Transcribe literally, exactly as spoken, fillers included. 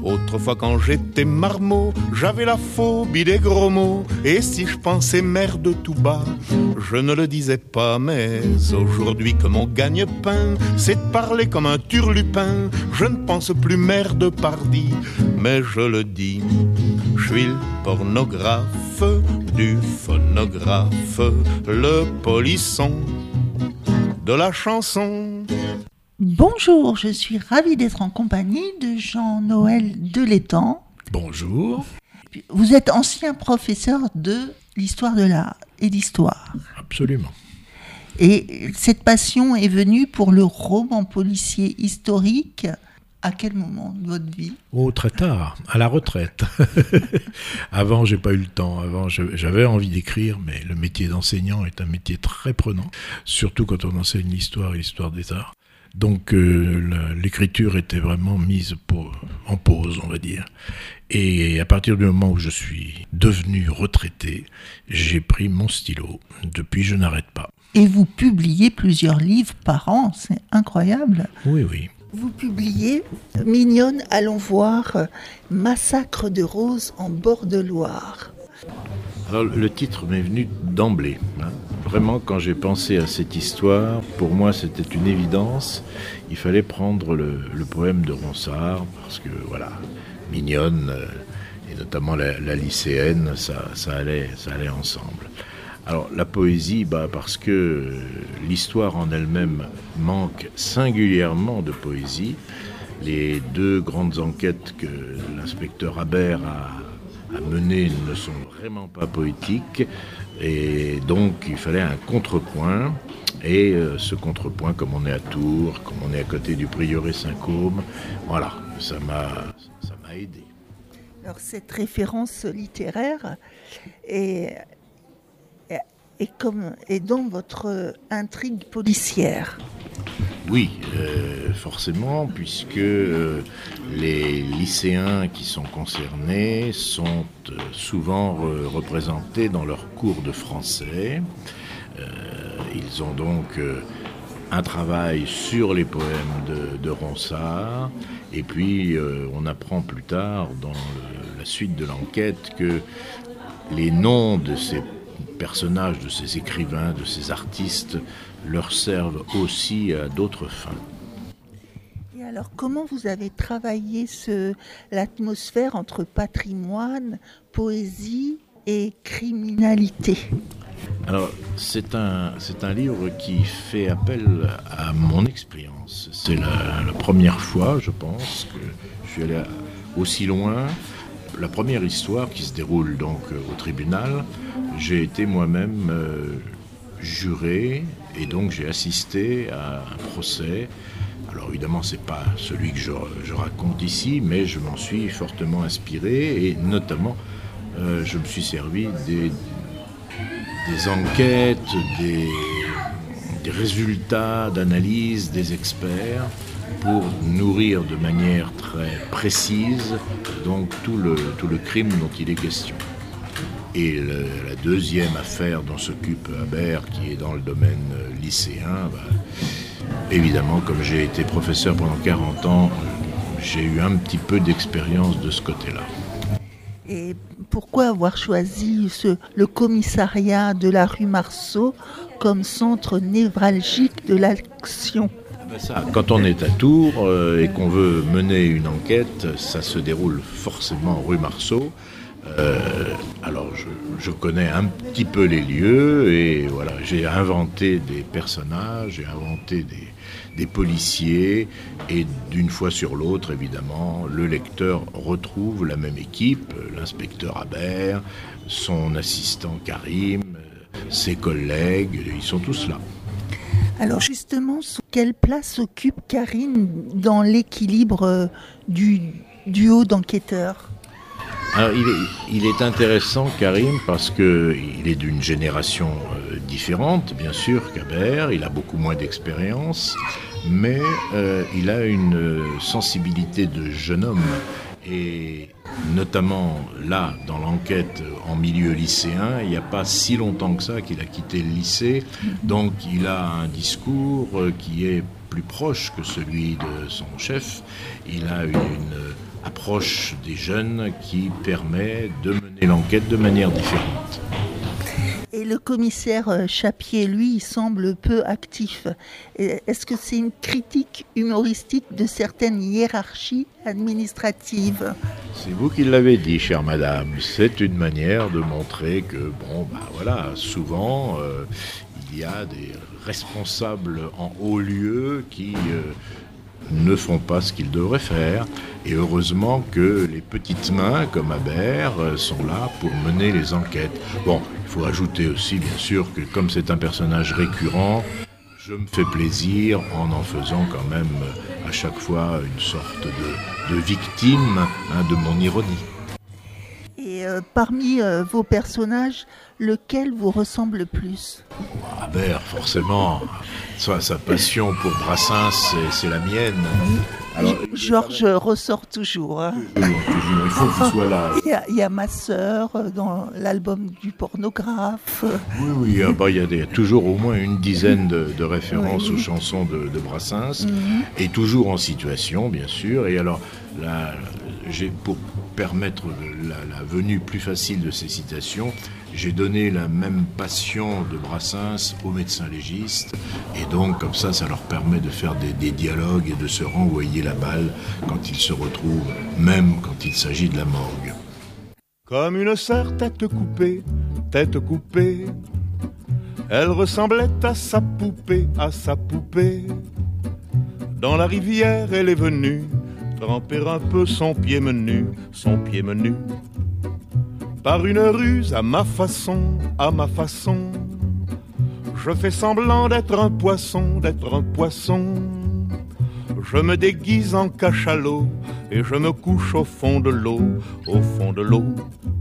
Autrefois quand j'étais marmot, j'avais la phobie des gros mots. Et si je pensais merde tout bas, je ne le disais pas. Mais aujourd'hui que mon gagne-pain, c'est de parler comme un turlupin, je ne pense plus merde pardi, mais je le dis. Je suis le pornographe du phonographe, le polisson de la chanson. Bonjour, je suis ravie d'être en compagnie de Jean-Noël Delétang. Bonjour. Vous êtes ancien professeur de l'histoire de l'art et d'histoire. Absolument. Et cette passion est venue pour le roman policier historique. À quel moment de votre vie ? Oh, très tard, à la retraite. Avant, j'ai pas eu le temps. Avant, je, j'avais envie d'écrire, mais le métier d'enseignant est un métier très prenant, surtout quand on enseigne l'histoire et l'histoire des arts. Donc, euh, la, l'écriture était vraiment mise pour, en pause, on va dire. Et à partir du moment où je suis devenu retraité, j'ai pris mon stylo. Depuis, je n'arrête pas. Et vous publiez plusieurs livres par an, c'est incroyable. Oui, oui. Vous publiez « Mignonne, allons voir, massacre de roses en bord de Loire ». Alors, le titre m'est venu d'emblée. Hein. Vraiment, quand j'ai pensé à cette histoire, pour moi, c'était une évidence. Il fallait prendre le, le poème de Ronsard, parce que, voilà, Mignonne, euh, et notamment la, la lycéenne, ça, ça, allait, ça allait ensemble. Alors, la poésie, bah, parce que euh, l'histoire en elle-même manque singulièrement de poésie. Les deux grandes enquêtes que l'inspecteur Habert a, a menées ne sont vraiment pas poétiques. Et donc, il fallait un contrepoint. Et euh, ce contrepoint, comme on est à Tours, comme on est à côté du prieuré Saint-Côme, voilà, ça m'a, ça m'a aidé. Alors, cette référence littéraire est... Et, comme, et dans votre intrigue policière. Oui, euh, forcément, puisque euh, les lycéens qui sont concernés sont euh, souvent re- représentés dans leurs cours de français. Euh, ils ont donc euh, un travail sur les poèmes de, de Ronsard, et puis euh, on apprend plus tard, dans le, la suite de l'enquête, que les noms de ces personnages, de ces écrivains, de ces artistes, leur servent aussi à d'autres fins. Et alors, comment vous avez travaillé ce, l'atmosphère entre patrimoine, poésie et criminalité ? Alors, c'est un, c'est un livre qui fait appel à mon expérience. C'est la, la première fois, je pense, que je suis allé aussi loin. La première histoire qui se déroule donc au tribunal, j'ai été moi-même euh, juré et donc j'ai assisté à un procès. Alors évidemment, c'est pas celui que je, je raconte ici, mais je m'en suis fortement inspiré et notamment euh, je me suis servi des, des enquêtes, des, des résultats d'analyse des experts pour nourrir de manière très précise donc tout le, tout le crime dont il est question. Et le, la deuxième affaire dont s'occupe Habert, qui est dans le domaine lycéen, bah, évidemment, comme j'ai été professeur pendant quarante ans, j'ai eu un petit peu d'expérience de ce côté-là. Et pourquoi avoir choisi ce, le commissariat de la rue Marceau comme centre névralgique de l'action ? Ça, quand on est à Tours euh, et qu'on veut mener une enquête, ça se déroule forcément rue Marceau. Euh, alors je, je connais un petit peu les lieux et voilà, j'ai inventé des personnages, j'ai inventé des, des policiers et d'une fois sur l'autre, évidemment, le lecteur retrouve la même équipe, l'inspecteur Habert, son assistant Karim, ses collègues, ils sont tous là. Alors justement, quelle place occupe Karim dans l'équilibre du duo d'enquêteurs ? Alors, il est, il est intéressant, Karim, parce qu'il est d'une génération euh, différente, bien sûr, qu'Habert. Il a beaucoup moins d'expérience, mais euh, il a une sensibilité de jeune homme. Et notamment là, dans l'enquête en milieu lycéen, il n'y a pas si longtemps que ça qu'il a quitté le lycée. Donc il a un discours qui est plus proche que celui de son chef. Il a une approche des jeunes qui permet de mener l'enquête de manière différente. Et le commissaire Chapier, lui, il semble peu actif. Est-ce que c'est une critique humoristique de certaines hiérarchies administratives ? C'est vous qui l'avez dit, chère madame. C'est une manière de montrer que, bon, bah voilà, souvent, euh, il y a des responsables en haut lieu qui euh, ne font pas ce qu'ils devraient faire. Et heureusement que les petites mains, comme Habert, sont là pour mener les enquêtes. Bon, il faut ajouter aussi, bien sûr, que comme c'est un personnage récurrent, je me fais plaisir en en faisant quand même à chaque fois une sorte de, de victime hein, de mon ironie. Et euh, parmi euh, vos personnages, lequel vous ressemble le plus ? Habert, forcément. Sa, sa passion pour Brassens, c'est, c'est la mienne. Alors, Georges ressort toujours. Hein. Toujours, toujours. Il faut qu'il soit là. Il y a, il y a ma sœur dans l'album du pornographe. Oui, oui. Ah bah, il y a des, toujours au moins une dizaine de, de références oui. aux chansons de, de Brassens. Mm-hmm. Et toujours en situation, bien sûr. Et alors, là, j'ai, pour permettre la, la venue plus facile de ces citations, j'ai donné la même passion de Brassens aux médecins légistes, et donc comme ça, ça leur permet de faire des, des dialogues et de se renvoyer la balle quand ils se retrouvent, même quand il s'agit de la morgue. Comme une sœur tête coupée, tête coupée, elle ressemblait à sa poupée, à sa poupée. Dans la rivière, elle est venue tremper un peu son pied menu, son pied menu. Par une ruse à ma façon, à ma façon, je fais semblant d'être un poisson, d'être un poisson. Je me déguise en cachalot et je me couche au fond de l'eau, au fond de l'eau.